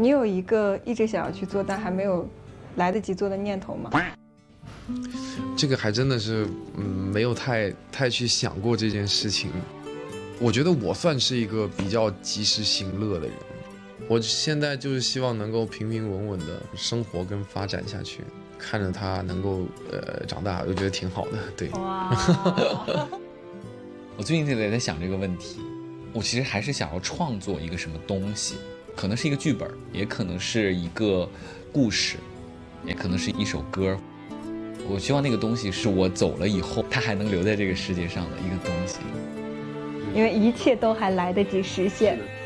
你有一个一直想要去做但还没有来得及做的念头吗？ 这个还真的是，没有太去想过这件事情。我觉得我算是一个比较及时行乐的人，我现在就是希望能够平平稳稳的生活跟发展下去，看着他能够长大，我觉得挺好的。对， 哇，我最近也在想这个问题，我其实还是想要创作一个什么东西，可能是一个剧本，也可能是一个故事，也可能是一首歌。我希望那个东西是我走了以后，它还能留在这个世界上的一个东西。 因为一切都还来得及实现。